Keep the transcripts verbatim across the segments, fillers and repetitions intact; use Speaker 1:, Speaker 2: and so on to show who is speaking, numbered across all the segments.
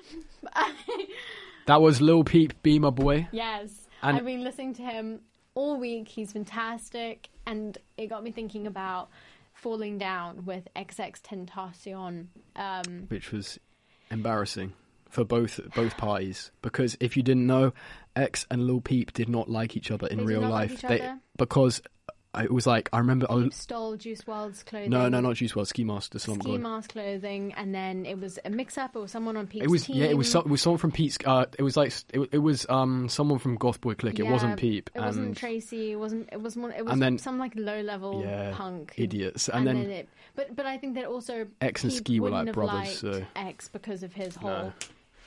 Speaker 1: That was Lil Peep, Be My Boy.
Speaker 2: Yes.
Speaker 1: And
Speaker 2: I've been listening to him all week. He's fantastic. And it got me thinking about Falling Down with X X Tentacion. Um,
Speaker 1: which was embarrassing for both both parties, because if you didn't know, X and Lil Peep did not like each other in
Speaker 2: They did
Speaker 1: real
Speaker 2: not like
Speaker 1: life.
Speaker 2: each
Speaker 1: They
Speaker 2: other?
Speaker 1: because it was like, I remember I
Speaker 2: Peep
Speaker 1: was,
Speaker 2: stole Juice world's clothing.
Speaker 1: no no not Juice WRLD, Ski Mask, the Slump
Speaker 2: Ski
Speaker 1: God.
Speaker 2: Mask clothing, and then it was a mix-up. It was someone on Peep's
Speaker 1: It was
Speaker 2: team.
Speaker 1: yeah, it was so, it was someone from Pete's. Uh, it was like it, was- it was um someone from Goth Boy Clique. It
Speaker 2: Yeah,
Speaker 1: wasn't Peep.
Speaker 2: It
Speaker 1: and
Speaker 2: wasn't Tracy. It wasn't. It was more. It was
Speaker 1: And then-
Speaker 2: some like low-level
Speaker 1: yeah,
Speaker 2: punk who-
Speaker 1: idiots. And, then,
Speaker 2: it, but but I think that also
Speaker 1: X and
Speaker 2: Peep
Speaker 1: Ski were
Speaker 2: wouldn't
Speaker 1: like
Speaker 2: have
Speaker 1: brothers,
Speaker 2: liked
Speaker 1: so-
Speaker 2: X because of his whole
Speaker 1: No.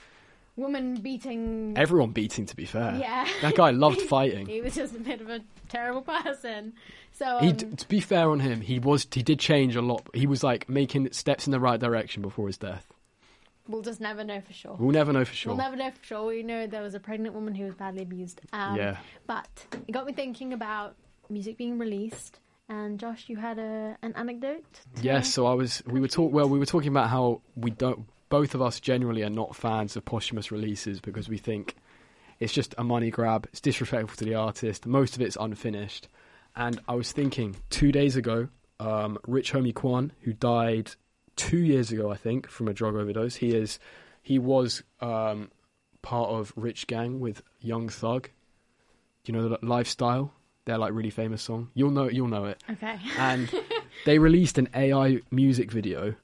Speaker 2: woman beating.
Speaker 1: everyone beating, to be fair.
Speaker 2: Yeah,
Speaker 1: That guy loved fighting.
Speaker 2: he was just a bit of a terrible person. So um,
Speaker 1: He, d- to be fair on him, he was he did change a lot. He was like making steps in the right direction before his death.
Speaker 2: we'll just never know for sure.
Speaker 1: We'll never know for sure.
Speaker 2: We'll never know for sure. We know there was a pregnant woman who was badly abused. Um,
Speaker 1: Yeah.
Speaker 2: But it got me thinking about music being released. And Josh, you had a an anecdote? to-
Speaker 1: Yes, so I was. We were talk. Well, we were talking about how we don't. Both of us generally are not fans of posthumous releases because we think it's just a money grab. It's disrespectful to the artist. Most of it's unfinished. And I was thinking two days ago, um, Rich Homie Quan, who died two years ago, I think, from a drug overdose. He is. He was um, part of Rich Gang with Young Thug. Do you know the Lifestyle? They're like really famous song. You'll know. You'll know it.
Speaker 2: Okay.
Speaker 1: And they released an A I music video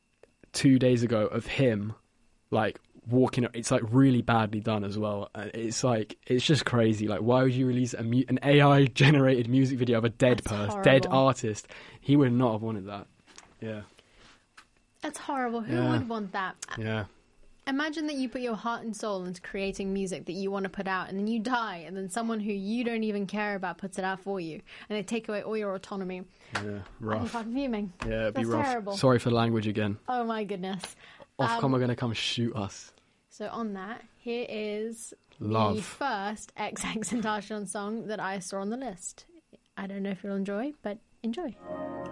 Speaker 1: two days ago of him, like walking. It's like really badly done as well. And it's like it's just crazy. Like, why would you release a mu- an A I generated music video of a dead
Speaker 2: That's
Speaker 1: person, dead
Speaker 2: horrible.
Speaker 1: artist? He would not have wanted that. Yeah,
Speaker 2: That's horrible. Who
Speaker 1: Yeah.
Speaker 2: would want that?
Speaker 1: yeah.
Speaker 2: Imagine that you put your heart and soul into creating music that you want to put out, and then you die, and then someone who you don't even care about puts it out for you, and they take away all your autonomy.
Speaker 1: Yeah,
Speaker 2: I'd be
Speaker 1: rough.
Speaker 2: fucking fuming.
Speaker 1: Yeah, it'd be
Speaker 2: That's
Speaker 1: rough.
Speaker 2: terrible.
Speaker 1: Sorry for the language again.
Speaker 2: Oh my goodness.
Speaker 1: Ofcom
Speaker 2: Um,
Speaker 1: are going to come shoot us.
Speaker 2: So on that, here is the
Speaker 1: Love.
Speaker 2: first X X Tentacion song that I saw on the list. I don't know if you'll enjoy, but enjoy.